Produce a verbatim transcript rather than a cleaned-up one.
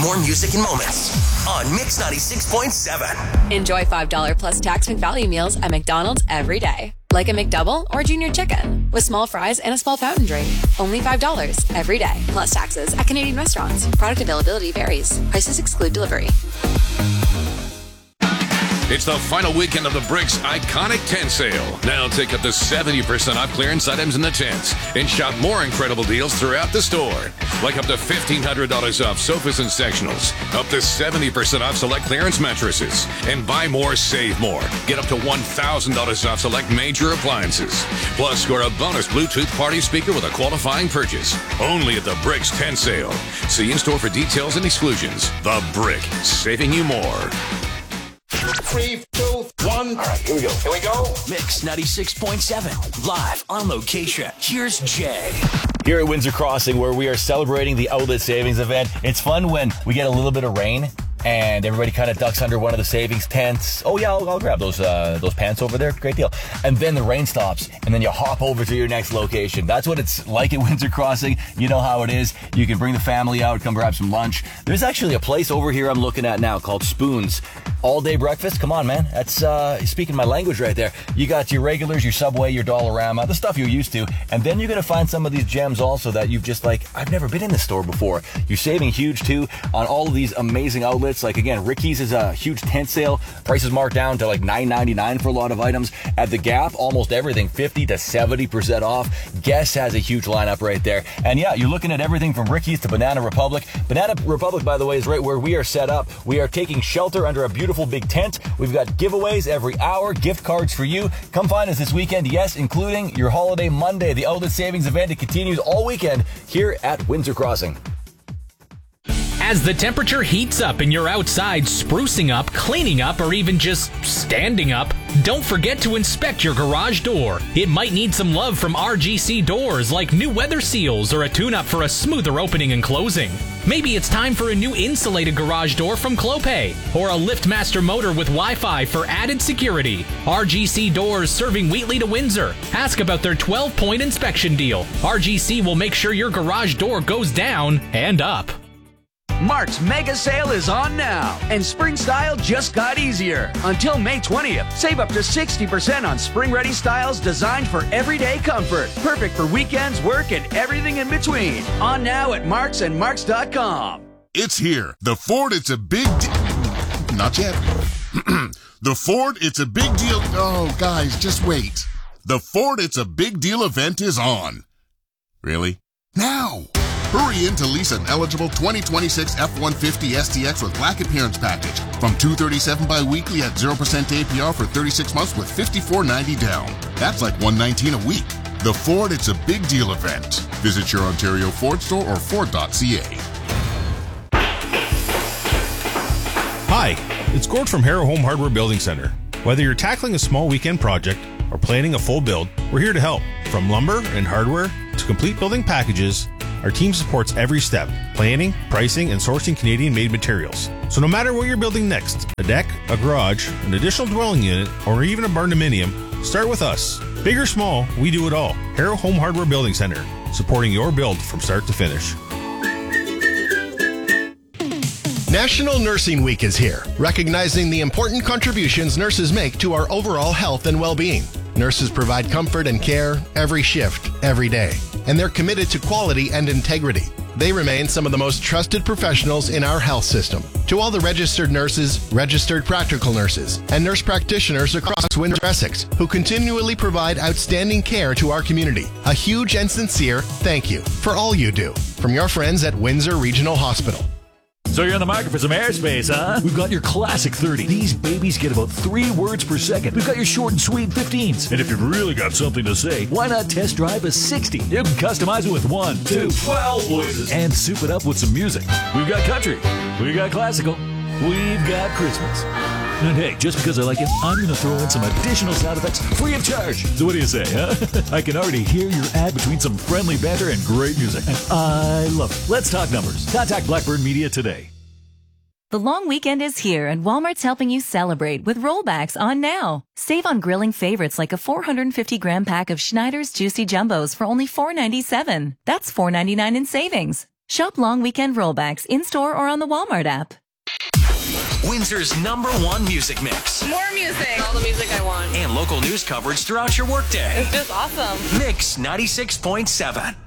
more music and moments on Mix ninety-six point seven. Enjoy five dollars plus tax McValue meals at McDonald's every day. Like a McDouble or junior chicken with small fries and a small fountain drink. Only five dollars every day, plus taxes at Canadian restaurants. Product availability varies. Prices exclude delivery. It's the final weekend of the Bricks Iconic Tent Sale. Now take up to seventy percent off clearance items in the tents and shop more incredible deals throughout the store. Like up to fifteen hundred dollars off sofas and sectionals, up to seventy percent off select clearance mattresses, and buy more, save more. Get up to one thousand dollars off select major appliances. Plus, score a bonus Bluetooth party speaker with a qualifying purchase. Only at the Bricks Tent Sale. See in-store for details and exclusions. The Brick, saving you more. Three, two, one. All right, here we go. Here we go. Mix ninety-six point seven, live on location. Here's Jay. Here at Windsor Crossing, where we are celebrating the Outlet Savings event. It's fun when we get a little bit of rain and everybody kind of ducks under one of the savings tents. Oh yeah, I'll, I'll grab those uh, those pants over there. Great deal. And then the rain stops, and then you hop over to your next location. That's what it's like at Windsor Crossing. You know how it is. You can bring the family out, come grab some lunch. There's actually a place over here I'm looking at now called Spoons. All day breakfast. Come on, man. That's uh, speaking my language right there. You got your regulars, your Subway, your Dollarama, the stuff you're used to. And then you're going to find some of these gems also that you've just like, I've never been in this store before. You're saving huge too on all of these amazing outlets. Like again, Ricky's is a huge tent sale. Prices marked down to like nine ninety-nine for a lot of items. At the Gap, almost everything fifty to seventy percent off. Guess has a huge lineup right there. And yeah, you're looking at everything from Ricky's to Banana Republic. Banana Republic, by the way, is right where we are set up. We are taking shelter under a beautiful big tent. We've got giveaways every hour, gift cards for you. Come find us this weekend, yes, including your holiday Monday, the Outlet Savings event. It continues all weekend here at Windsor Crossing. As the temperature heats up and you're outside sprucing up, cleaning up, or even just standing up, don't forget to inspect your garage door. It might need some love from R G C Doors, like new weather seals or a tune-up for a smoother opening and closing. Maybe it's time for a new insulated garage door from Clopay, or a LiftMaster motor with Wi-Fi for added security. R G C Doors serving Wheatley to Windsor. Ask about their twelve-point inspection deal. R G C will make sure your garage door goes down and up. Mark's Mega Sale is on now, and spring style just got easier. Until May twentieth, save up to sixty percent on spring-ready styles designed for everyday comfort. Perfect for weekends, work, and everything in between. On now at Marks and Marks dot com. It's here. The Ford It's a Big Deal. Not yet. The Ford It's a Big Deal. Oh, guys, just wait. The Ford It's a Big Deal event is on. Really? Now! Hurry in to lease an eligible twenty twenty-six F one fifty S T X with Black Appearance Package from two hundred thirty-seven dollars bi-weekly at zero percent A P R for thirty-six months with fifty-four ninety down. That's like one hundred nineteen dollars a week. The Ford It's a Big Deal event. Visit your Ontario Ford store or Ford dot C A. Hi, it's Gord from Harrow Home Hardware Building Center. Whether you're tackling a small weekend project or planning a full build, we're here to help. From lumber and hardware to complete building packages, our team supports every step, planning, pricing, and sourcing Canadian-made materials. So no matter what you're building next, a deck, a garage, an additional dwelling unit, or even a barn-dominium, start with us. Big or small, we do it all. Harrow Home Hardware Building Center, supporting your build from start to finish. National Nursing Week is here, recognizing the important contributions nurses make to our overall health and well-being. Nurses provide comfort and care every shift, every day, and they're committed to quality and integrity. They remain some of the most trusted professionals in our health system. To all the registered nurses, registered practical nurses, and nurse practitioners across Windsor Essex who continually provide outstanding care to our community, a huge and sincere thank you for all you do. From your friends at Windsor Regional Hospital. So you're in the market for some airspace, huh? We've got your classic thirty. These babies get about three words per second. We've got your short and sweet fifteens. And if you've really got something to say, why not test drive a sixty? You can customize it with one, two, twelve voices, and soup it up with some music. We've got country. We've got classical. We've got Christmas. And hey, just because I like it, I'm going to throw in some additional sound effects free of charge. So what do you say, huh? I can already hear your ad between some friendly banter and great music. And I love it. Let's talk numbers. Contact Blackbird Media today. The long weekend is here, and Walmart's helping you celebrate with rollbacks on now. Save on grilling favorites like a four hundred fifty gram pack of Schneider's Juicy Jumbos for only four ninety-seven. That's four ninety-nine in savings. Shop long weekend rollbacks in-store or on the Walmart app. Windsor's number one music mix. More music. All the music I want. And local news coverage throughout your workday. It's just awesome. Mix ninety-six point seven.